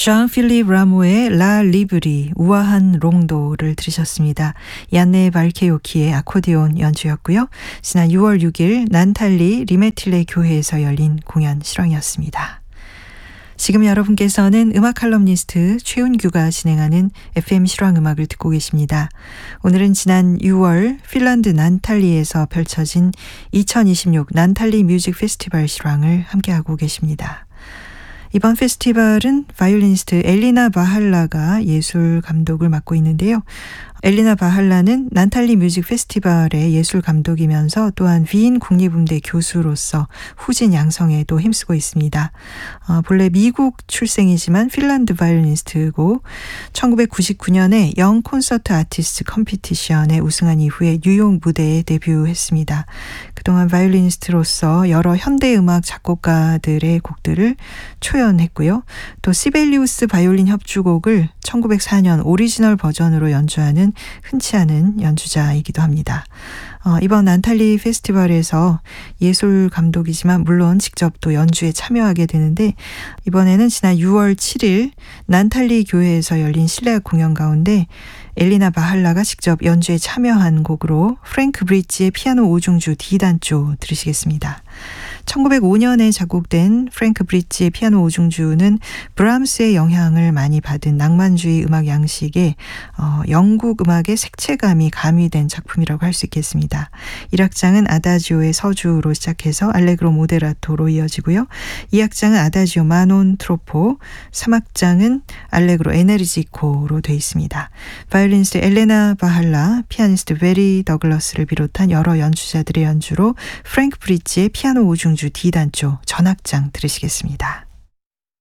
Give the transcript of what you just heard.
쟈앙 필립 라모의 라 리브리 우아한 롱도를 들으셨습니다. 얀네 발케요키의 아코디온 연주였고요. 지난 6월 6일 난탈리 리메틸레 교회에서 열린 공연 실황이었습니다. 지금 여러분께서는 음악 칼럼니스트 최은규가 진행하는 FM 실황음악을 듣고 계십니다. 오늘은 지난 6월 핀란드 난탈리에서 펼쳐진 2026 난탈리 뮤직 페스티벌 실황을 함께하고 계십니다. 이번 페스티벌은 바이올리니스트 엘리나 바할라가 예술 감독을 맡고 있는데요. 엘리나 바할라는 난탈리 뮤직 페스티벌의 예술 감독이면서 또한 위인 국립음대 교수로서 후진 양성에도 힘쓰고 있습니다. 본래 미국 출생이지만 핀란드 바이올리니스트고 1999년에 영 콘서트 아티스트 컴피티션에 우승한 이후에 뉴욕 무대에 데뷔했습니다. 그동안 바이올리니스트로서 여러 현대음악 작곡가들의 곡들을 초연했고요. 또 시벨리우스 바이올린 협주곡을 1904년 오리지널 버전으로 연주하는 흔치 않은 연주자이기도 합니다. 이번 난탈리 페스티벌에서 예술 감독이지만 물론 직접 또 연주에 참여하게 되는데 이번에는 지난 6월 7일 난탈리 교회에서 열린 실내악 공연 가운데 엘리나 바할라가 직접 연주에 참여한 곡으로 프랭크 브릿지의 피아노 5중주 D단조 들으시겠습니다. 1905년에 작곡된 프랭크 브릿지의 피아노 5중주는 브람스의 영향을 많이 받은 낭만주의 음악 양식에 영국 음악의 색채감이 가미된 작품이라고 할 수 있겠습니다. 1악장은 아다지오의 서주로 시작해서 알레그로 모데라토로 이어지고요. 2악장은 아다지오 마논 트로포, 3악장은 알레그로 에네르지코로 되어 있습니다. 바이올리니스트 엘레나 바할라, 피아니스트 베리 더글러스를 비롯한 여러 연주자들의 연주로 프랭크 브릿지의 피아노 5중주 D단조 전악장 들으시겠습니다.